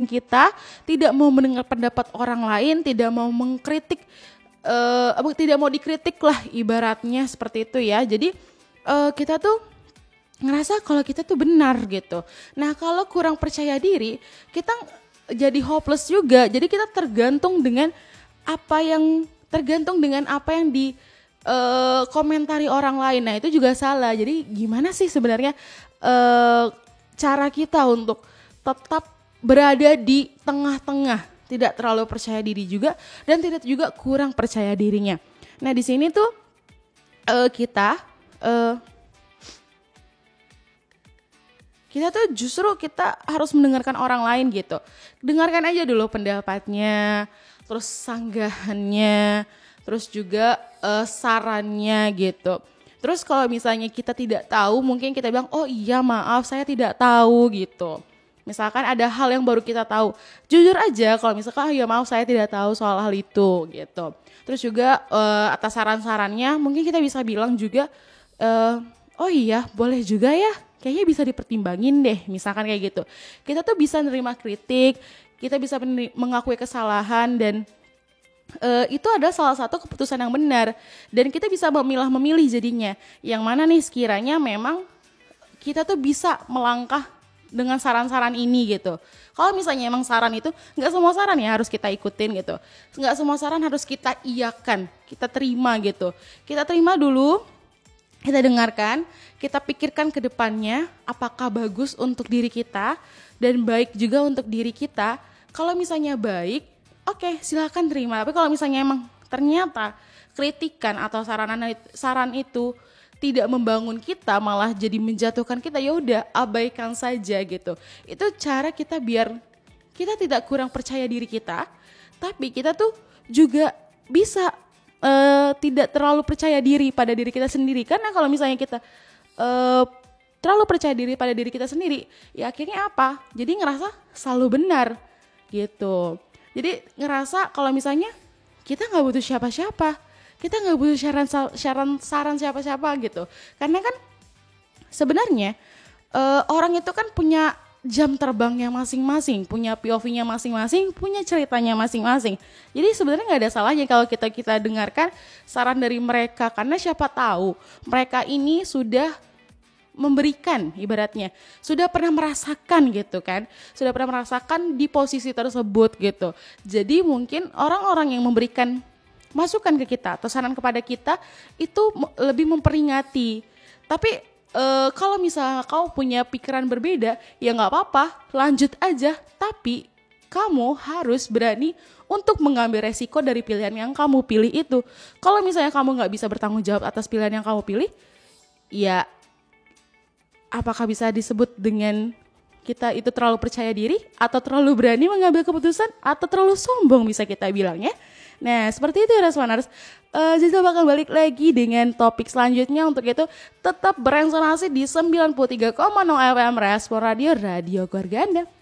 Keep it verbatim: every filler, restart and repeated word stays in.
kita, tidak mau mendengar pendapat orang lain, tidak mau mengkritik, uh, tidak mau dikritik lah ibaratnya seperti itu ya. Jadi uh, kita tuh ngerasa kalau kita tuh benar gitu. Nah kalau kurang percaya diri, kita jadi hopeless juga. Jadi kita tergantung dengan apa yang tergantung dengan apa yang di uh, komentari orang lain. Nah itu juga salah. Jadi gimana sih sebenarnya uh, cara kita untuk tetap berada di tengah-tengah, tidak terlalu percaya diri juga dan tidak juga kurang percaya dirinya. Nah di sini tuh uh, kita uh, kita tuh justru kita harus mendengarkan orang lain gitu. Dengarkan aja dulu pendapatnya, terus sanggahannya, terus juga uh, sarannya gitu. Terus kalau misalnya kita tidak tahu, mungkin kita bilang, oh iya maaf saya tidak tahu gitu. Misalkan ada hal yang baru kita tahu, jujur aja kalau misalkan, oh iya maaf saya tidak tahu soal hal itu gitu. Terus juga uh, atas saran-sarannya mungkin kita bisa bilang juga, uh, oh iya boleh juga ya, kayaknya bisa dipertimbangin deh, misalkan kayak gitu. Kita tuh bisa nerima kritik, kita bisa mengakui kesalahan dan uh, itu adalah salah satu keputusan yang benar. Dan kita bisa memilah-memilih jadinya, yang mana nih sekiranya memang kita tuh bisa melangkah dengan saran-saran ini gitu. Kalau misalnya emang saran itu, gak semua saran ya harus kita ikutin gitu. Gak semua saran harus kita iyakan, kita terima gitu. Kita terima dulu, kita dengarkan, kita pikirkan ke depannya apakah bagus untuk diri kita dan baik juga untuk diri kita. Kalau misalnya baik, oke okay, silakan terima. Tapi kalau misalnya emang ternyata kritikan atau saranan saran itu tidak membangun kita, malah jadi menjatuhkan kita, ya udah abaikan saja gitu. Itu cara kita biar kita tidak kurang percaya diri kita, tapi kita tuh juga bisa Uh, tidak terlalu percaya diri pada diri kita sendiri. Karena kalau misalnya kita uh, terlalu percaya diri pada diri kita sendiri, ya akhirnya apa? Jadi ngerasa selalu benar gitu. Jadi ngerasa kalau misalnya kita gak butuh siapa-siapa, kita gak butuh saran, saran, saran siapa-siapa gitu. Karena kan sebenarnya uh, orang itu kan punya jam terbangnya masing-masing, punya P O V-nya masing-masing, punya ceritanya masing-masing. Jadi sebenarnya nggak ada salahnya kalau kita kita dengarkan saran dari mereka, karena siapa tahu mereka ini sudah memberikan, ibaratnya sudah pernah merasakan gitu kan, sudah pernah merasakan di posisi tersebut gitu. Jadi mungkin orang-orang yang memberikan masukan ke kita atau saran kepada kita itu lebih memperingati. Tapi Uh, kalau misalnya kau punya pikiran berbeda, ya gak apa-apa, lanjut aja. Tapi kamu harus berani untuk mengambil resiko dari pilihan yang kamu pilih itu. Kalau misalnya kamu gak bisa bertanggung jawab atas pilihan yang kamu pilih, ya apakah bisa disebut dengan kita itu terlalu percaya diri, atau terlalu berani mengambil keputusan, atau terlalu sombong bisa kita bilang ya. Nah seperti itu ya Resoners. uh, Jadi bakal balik lagi dengan topik selanjutnya. Untuk itu tetap beresonansi di sembilan puluh tiga koma nol F M Respon Radio, Radio Keluarga Anda.